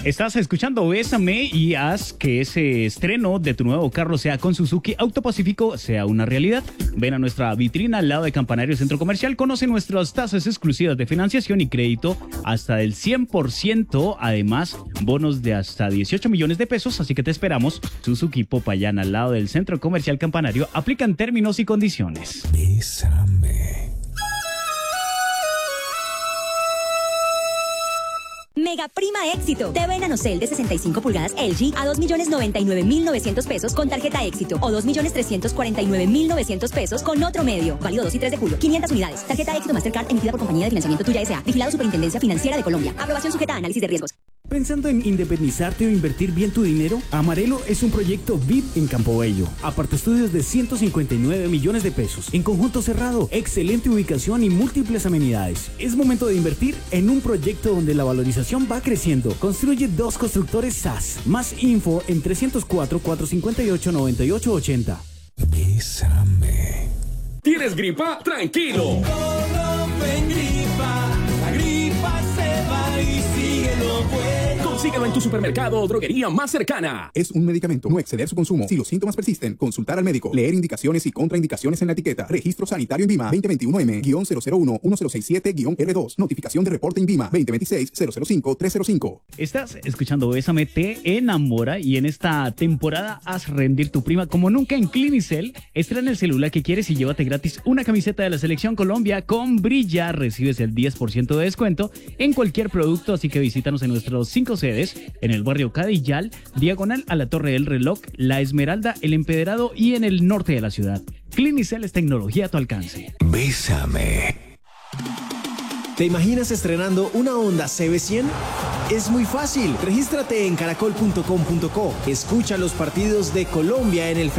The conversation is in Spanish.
Estás escuchando Bésame y haz que ese estreno de tu nuevo carro sea con Suzuki Auto Pacífico sea una realidad. Ven a nuestra vitrina al lado de Campanario Centro Comercial, conoce nuestras tasas exclusivas de financiación y crédito hasta del 100%, además bonos de hasta 18 millones de pesos, así que te esperamos. Suzuki Popayán al lado del Centro Comercial Campanario, aplican términos y condiciones. Bésame. Mega Prima Éxito. TV NanoCell de 65 pulgadas LG a 2.099.900 pesos con tarjeta Éxito o 2.349.900 pesos con otro medio. Válido 2 y 3 de julio. 500 unidades. Tarjeta Éxito Mastercard emitida por Compañía de Financiamiento Tuya S.A. Vigilado Superintendencia Financiera de Colombia. Aprobación sujeta a análisis de riesgos. ¿Pensando en independizarte o invertir bien tu dinero? Amarelo es un proyecto VIP en Campobello. Aparta estudios de 159 millones de pesos. En conjunto cerrado, excelente ubicación y múltiples amenidades. Es momento de invertir en un proyecto donde la valorización va creciendo. Construye 2 constructores SAS. Más info en 304-458-9880. Bésame. ¿Tienes gripa? ¡Tranquilo! La gripa se va y sigue lo bueno. Consíguelo en tu supermercado o droguería más cercana. Es un medicamento. No exceder su consumo. Si los síntomas persisten, consultar al médico. Leer indicaciones y contraindicaciones en la etiqueta. Registro Sanitario INVIMA 2021M-001-1007-R2. Notificación de reporte INVIMA 2026-005-305. Estás escuchando Bésame, te enamora y en esta temporada haz rendir tu prima como nunca en Clinicel. Estrena el celular que quieres y llévate gratis una camiseta de la Selección Colombia con Brilla. Recibes el 10% de descuento en cualquier producto, así que visítanos en nuestros 5 sedes en el barrio Cadillal, diagonal a la Torre del Reloj, La Esmeralda, El Empedrado y en el norte de la ciudad. Clinicel es tecnología a tu alcance. Bésame. ¿Te imaginas estrenando una Honda CB100? Es muy fácil. Regístrate en caracol.com.co. Escucha los partidos de Colombia en el